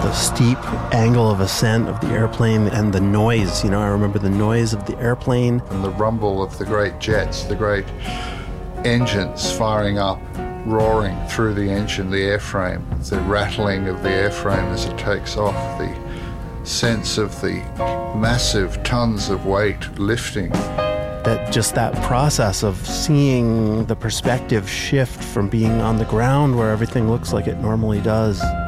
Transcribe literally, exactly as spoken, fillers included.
the steep angle of ascent of the airplane and the noise. You know, I remember the noise of the airplane. And the rumble of the great jets, the great engines firing up, roaring through the engine, the airframe, the rattling of the airframe as it takes off, the sense of the massive tons of weight lifting. That just that process of seeing the perspective shift from being on the ground where everything looks like it normally does